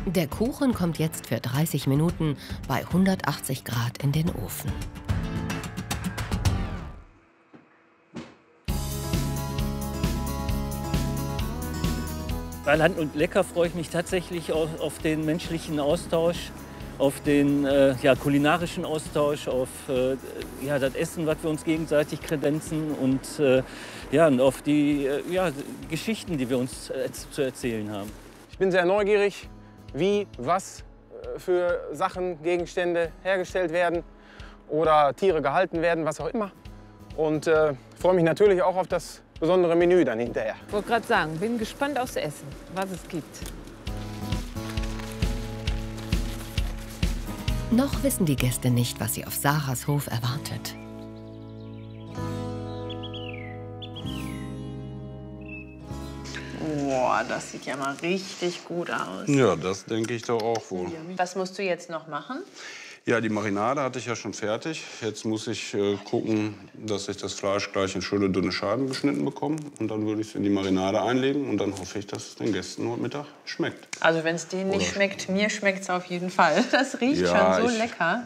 Der Kuchen kommt jetzt für 30 Minuten bei 180 Grad in den Ofen. Bei Land und Lecker freue ich mich tatsächlich auf den menschlichen Austausch, auf den kulinarischen Austausch, auf das Essen, was wir uns gegenseitig kredenzen und auf die Geschichten, die wir uns zu erzählen haben. Ich bin sehr neugierig, wie, was für Sachen, Gegenstände hergestellt werden oder Tiere gehalten werden, was auch immer. Und freue mich natürlich auch auf das besondere Menü dann hinterher. Ich wollte gerade sagen, bin gespannt aufs Essen, was es gibt. Noch wissen die Gäste nicht, was sie auf Sarahs Hof erwartet. Boah, das sieht ja mal richtig gut aus. Ja, das denke ich doch auch wohl. Was musst du jetzt noch machen? Ja, die Marinade hatte ich ja schon fertig. Jetzt muss ich gucken, dass ich das Fleisch gleich in schöne, dünne Scheiben geschnitten bekomme. Und dann würde ich es in die Marinade einlegen. Und dann hoffe ich, dass es den Gästen heute Mittag schmeckt. Also wenn es denen nicht schmeckt, mir schmeckt es auf jeden Fall. Das riecht Ja, schon so lecker.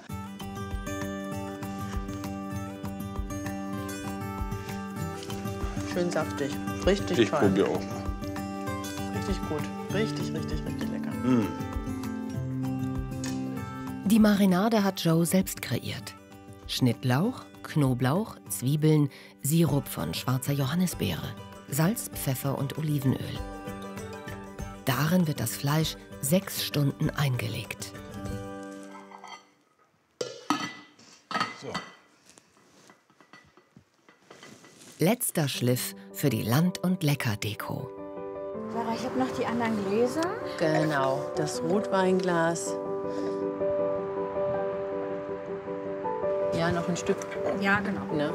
Schön saftig. Richtig Ich toll. probiere auch mal. Richtig gut. Richtig, richtig, richtig lecker. Mm. Die Marinade hat Joe selbst kreiert. Schnittlauch, Knoblauch, Zwiebeln, Sirup von schwarzer Johannisbeere, Salz, Pfeffer und Olivenöl. Darin wird das Fleisch 6 Stunden eingelegt. So. Letzter Schliff für die Land- und Lecker-Deko. Sarah, ich habe noch die anderen Gläser. Genau, das Rotweinglas. Ja, noch ein Stück. Ja, genau. Ne?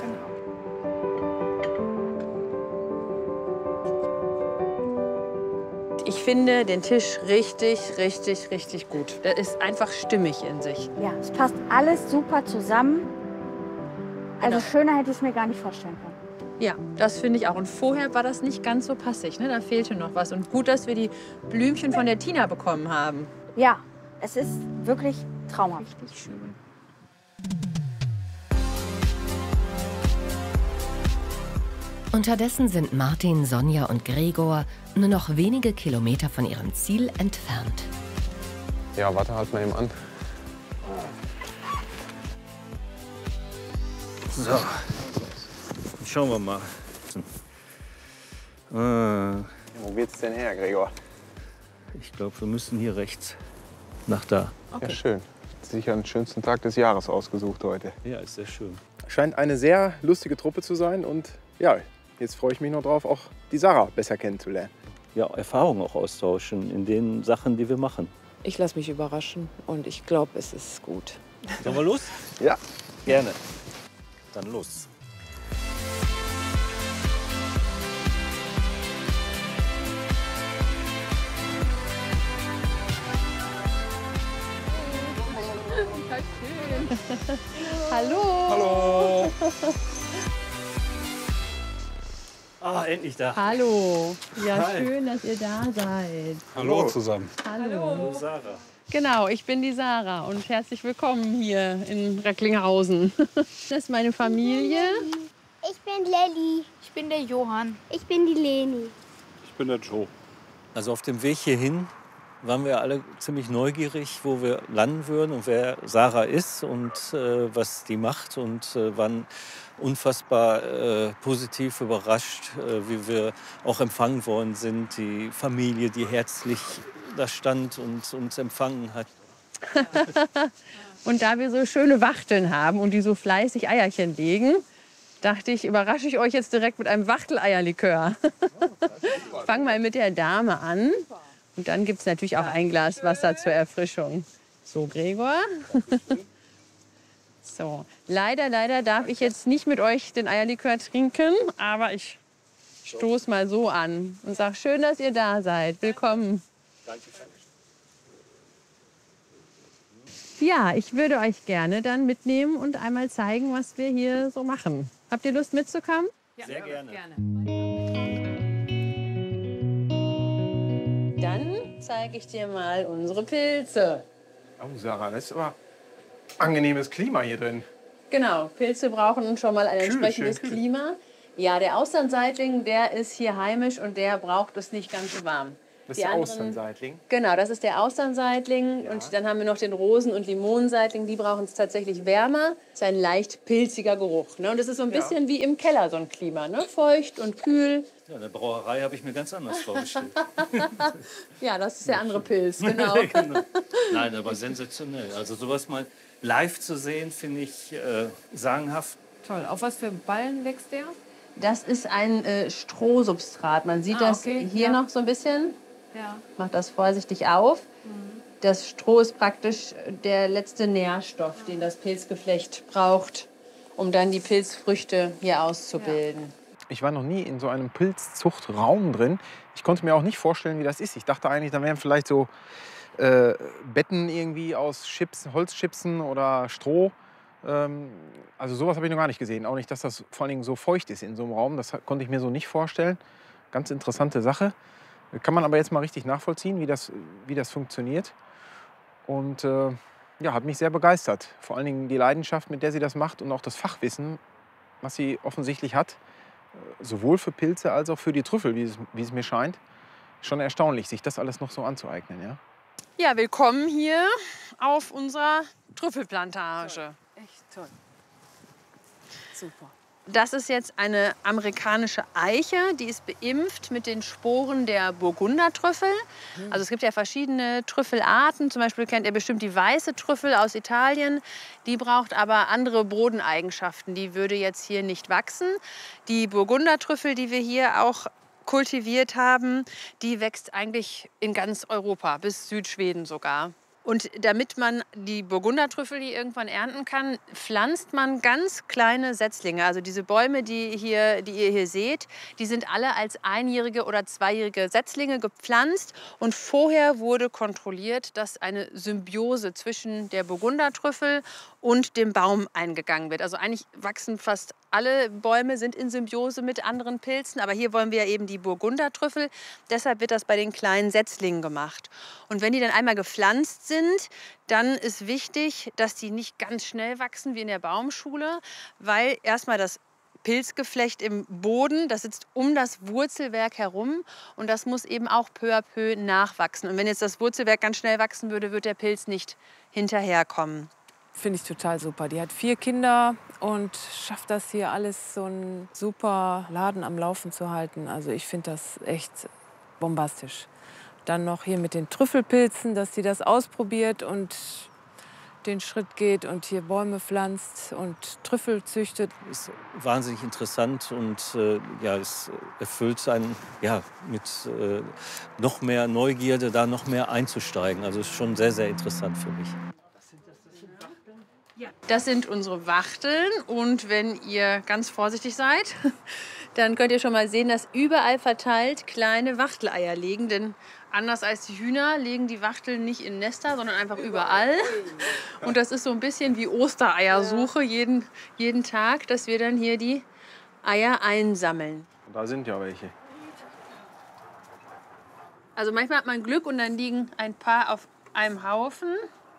Ich finde den Tisch richtig, richtig, richtig gut. Der ist einfach stimmig in sich. Ja, es passt alles super zusammen. Also schöner hätte ich es mir gar nicht vorstellen können. Ja, das finde ich auch. Und vorher war das nicht ganz so passig, ne? Da fehlte noch was. Und gut, dass wir die Blümchen von der Tina bekommen haben. Ja, es ist wirklich traumhaft. Richtig schön. Unterdessen sind Martin, Sonja und Gregor nur noch wenige Kilometer von ihrem Ziel entfernt. Ja, warte halt mal eben an. So, schauen wir mal. Wo geht's denn her, Gregor? Ich glaube, wir müssen hier rechts nach da. Ja, schön. Sicher den schönsten Tag des Jahres ausgesucht heute. Ja, ist sehr schön. Scheint eine sehr lustige Truppe zu sein. Und ja, jetzt freue ich mich noch drauf, auch die Sarah besser kennenzulernen. Ja, Erfahrungen auch austauschen in den Sachen, die wir machen. Ich lasse mich überraschen und ich glaube, es ist gut. Sollen wir los? Ja. Gerne. Dann los. Hallo. Hallo. Ah, endlich da. Hallo. Ja, Hi. schön, dass ihr da seid. Hallo zusammen. Hallo. Sarah. Genau, ich bin die Sarah und herzlich willkommen hier in Recklinghausen. Das ist meine Familie. Ich bin Lelli. Ich bin der Johann. Ich bin die Leni. Ich bin der Joe. Also auf dem Weg hierhin waren wir alle ziemlich neugierig, wo wir landen würden und wer Sarah ist und was die macht und waren unfassbar positiv überrascht, wie wir auch empfangen worden sind. Die Familie, die herzlich da stand und uns empfangen hat. Und da wir so schöne Wachteln haben und die so fleißig Eierchen legen, dachte ich, überrasche ich euch jetzt direkt mit einem Wachteleierlikör. Ich fange mal mit der Dame an. Und dann gibt es natürlich auch ein Glas Wasser zur Erfrischung. So, Gregor. So, leider darf ich jetzt nicht mit euch den Eierlikör trinken, aber ich stoße mal so an und sage, schön, dass ihr da seid. Willkommen. Ja, ich würde euch gerne dann mitnehmen und einmal zeigen, was wir hier so machen. Habt ihr Lust mitzukommen? Sehr gerne. Dann zeige ich dir mal unsere Pilze. Oh, Sarah, das ist aber angenehmes Klima hier drin. Genau, Pilze brauchen schon mal ein entsprechendes schön kühl. Klima. Ja, der Austernseitling, der ist hier heimisch und der braucht es nicht ganz so warm. Das Die ist der anderen- Austernseitling. Genau, das ist der Austernseitling. Und dann haben wir noch den Rosen- und Limonenseitling. Die brauchen es tatsächlich wärmer. Das ist ein leicht pilziger Geruch. Ne? Und das ist so ein bisschen wie im Keller, so ein Klima. Ne? Feucht und kühl. Ja, eine Brauerei habe ich mir ganz anders vorgestellt. Ja, das ist der andere Pilz, genau. Genau. Nein, aber sensationell. Also sowas mal live zu sehen, finde ich sagenhaft. Toll. Auf was für Ballen wächst der? Das ist ein Strohsubstrat. Man sieht das okay, hier ja. noch so ein bisschen. Ja. Ich mache das vorsichtig auf. Das Stroh ist praktisch der letzte Nährstoff, den das Pilzgeflecht braucht, um dann die Pilzfrüchte hier auszubilden. Ich war noch nie in so einem Pilzzuchtraum drin. Ich konnte mir auch nicht vorstellen, wie das ist. Ich dachte eigentlich, da wären vielleicht so Betten irgendwie aus Chips, Holzchipsen oder Stroh. Also sowas habe ich noch gar nicht gesehen. Auch nicht, dass das vor allen Dingen so feucht ist in so einem Raum. Das konnte ich mir so nicht vorstellen. Ganz interessante Sache. Kann man aber jetzt mal richtig nachvollziehen, wie das funktioniert. Und ja, hat mich sehr begeistert. Vor allen Dingen die Leidenschaft, mit der sie das macht und auch das Fachwissen, was sie offensichtlich hat. Sowohl für Pilze als auch für die Trüffel, wie es mir scheint. Schon erstaunlich, sich das alles noch so anzueignen. Ja? Ja, willkommen hier auf unserer Trüffelplantage. Echt toll. Super. Das ist jetzt eine amerikanische Eiche, die ist beimpft mit den Sporen der Burgundertrüffel. Also es gibt ja verschiedene Trüffelarten. Zum Beispiel kennt ihr bestimmt die weiße Trüffel aus Italien. Die braucht aber andere Bodeneigenschaften. Die würde jetzt hier nicht wachsen. Die Burgundertrüffel, die wir hier auch kultiviert haben, die wächst eigentlich in ganz Europa, bis Südschweden sogar. Und damit man die Burgundertrüffel hier irgendwann ernten kann, pflanzt man ganz kleine Setzlinge. Also diese Bäume, die ihr hier seht, die sind alle als einjährige oder zweijährige Setzlinge gepflanzt. Und vorher wurde kontrolliert, dass eine Symbiose zwischen der Burgundertrüffel und dem Baum eingegangen wird. Also eigentlich wachsen fast alle Bäume sind in Symbiose mit anderen Pilzen, aber hier wollen wir eben die Burgundertrüffel. Deshalb wird das bei den kleinen Setzlingen gemacht. Und wenn die dann einmal gepflanzt sind, dann ist wichtig, dass die nicht ganz schnell wachsen wie in der Baumschule, weil erstmal das Pilzgeflecht im Boden, das sitzt um das Wurzelwerk herum und das muss eben auch peu à peu nachwachsen. Und wenn jetzt das Wurzelwerk ganz schnell wachsen würde, wird der Pilz nicht hinterherkommen. Finde ich total super. Die hat 4 Kinder und schafft das hier alles, so einen super Laden am Laufen zu halten. Also ich finde das echt bombastisch. Dann noch hier mit den Trüffelpilzen, dass sie das ausprobiert und den Schritt geht und hier Bäume pflanzt und Trüffel züchtet. Ist wahnsinnig interessant und ja, es erfüllt einen ja, mit noch mehr Neugierde, da noch mehr einzusteigen. Also ist schon sehr, sehr interessant für mich. Das sind unsere Wachteln und wenn ihr ganz vorsichtig seid, dann könnt ihr schon mal sehen, dass überall verteilt kleine Wachteleier liegen. Denn anders als die Hühner legen die Wachteln nicht in Nester, sondern einfach überall. Und das ist so ein bisschen wie Ostereiersuche jeden Tag, dass wir dann hier die Eier einsammeln. Da sind ja welche. Also manchmal hat man Glück und dann liegen ein paar auf einem Haufen.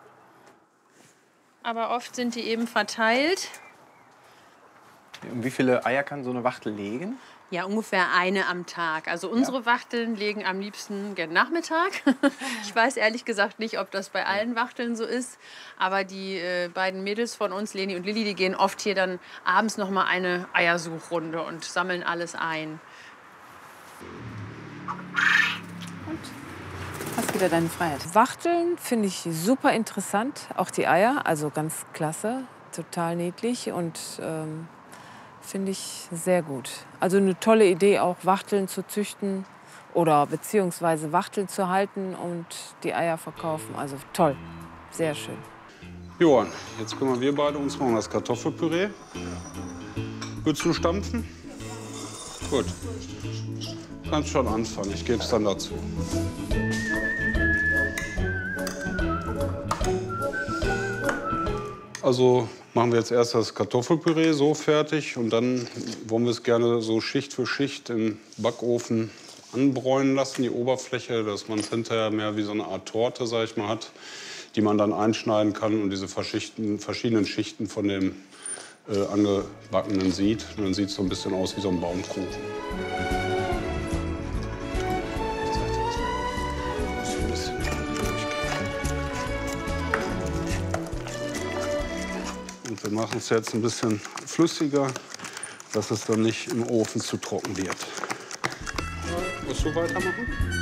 Aber oft sind die eben verteilt. Und wie viele Eier kann so eine Wachtel legen? Ja, ungefähr eine am Tag. Also unsere Wachteln legen am liebsten gern Nachmittag. Ich weiß ehrlich gesagt nicht, ob das bei allen Wachteln so ist. Aber die beiden Mädels von uns, Leni und Lilli, die gehen oft hier dann abends noch mal eine Eiersuchrunde und sammeln alles ein. Hast wieder deine Freiheit. Wachteln finde ich super interessant. Auch die Eier, also ganz klasse. Total niedlich und finde ich sehr gut. Also eine tolle Idee, auch Wachteln zu züchten oder beziehungsweise Wachteln zu halten und die Eier verkaufen. Also toll, sehr schön. Johann, jetzt kümmern wir beide uns mal um das Kartoffelpüree. Willst du stampfen? Gut. Kannst schon anfangen, ich gebe es dann dazu. Also machen wir jetzt erst das Kartoffelpüree so fertig und dann wollen wir es gerne so Schicht für Schicht im Backofen anbräunen lassen, die Oberfläche, dass man es hinterher mehr wie so eine Art Torte, sag ich mal, hat, die man dann einschneiden kann und diese verschiedenen Schichten von dem angebackenen sieht. Und dann sieht es so ein bisschen aus wie so ein Baumkuchen. Und wir machen es jetzt ein bisschen flüssiger, dass es dann nicht im Ofen zu trocken wird. Musst du weitermachen?